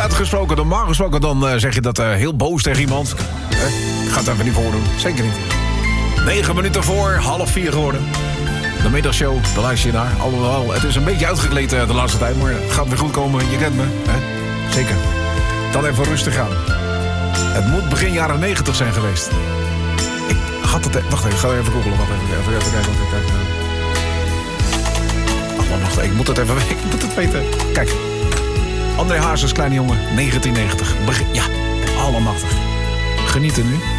uitgesproken. Normaal gesproken dan zeg je dat heel boos tegen iemand. Ik ga het even niet voordoen. Zeker niet. 9 minuten voor 3:30 geworden. De middagshow, daar luister je naar. Alhoewel, het is een beetje uitgekleed de laatste tijd. Maar het gaat weer goed komen, je kent me. Hè? Zeker. Dan even rustig aan. Het moet begin jaren 90 zijn geweest. Ik had het... Wacht even, ik ga even googlen. Wacht even kijken. Wacht, ik moet het even weten. Kijk. André Hazes, kleine jongen, 1990. Ja, allemachtig. Genieten nu.